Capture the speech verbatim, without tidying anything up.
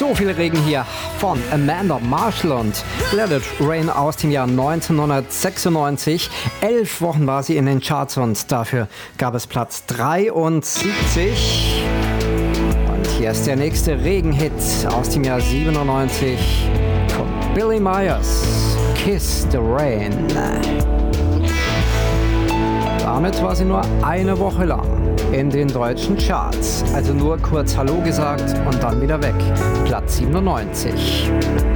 So viel Regen hier von Amanda Marshall und Let It Rain aus dem Jahr neunzehnhundertsechsundneunzig. Elf Wochen war sie in den Charts und dafür gab es Platz dreiundsiebzig. Und hier ist der nächste Regenhit aus dem Jahr siebenundneunzig von Billy Myers, Kiss the Rain. Damit war sie nur eine Woche lang in den deutschen Charts. Also nur kurz Hallo gesagt und dann wieder weg. Platz siebenundneunzig.